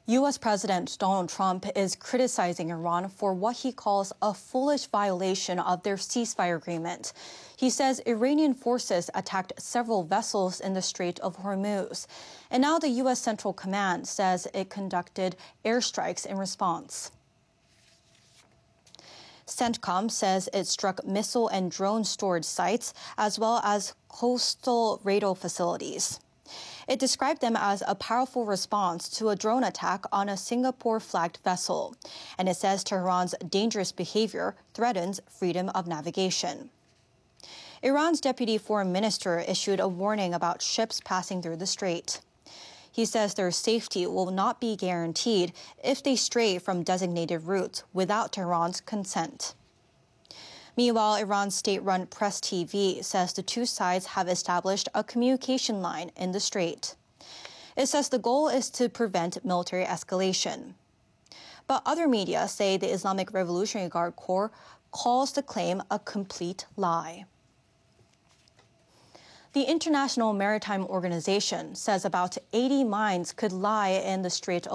U.S. President Donald Trump is criticizing Iran for what he calls a foolish violation of their ceasefire agreement. He says Iranian forces attacked several vessels in the Strait of Hormuz. And now the U.S. Central Command says it conducted airstrikes in response. CENTCOM says it struck missile and drone storage sites as well as coastal radar facilities. It described them as a powerful response to a drone attack on a Singapore-flagged vessel. And it says Tehran's dangerous behavior threatens freedom of navigation. Iran's deputy foreign minister issued a warning about ships passing through the strait. He says their safety will not be guaranteed if they stray from designated routes without Tehran's consent. Meanwhile, Iran's state-run Press TV says the two sides have established a communication line in the strait. It says the goal is to prevent military escalation. But other media say the Islamic Revolutionary Guard Corps calls the claim a complete lie. The International Maritime Organization says about 80 mines could lie in the Strait of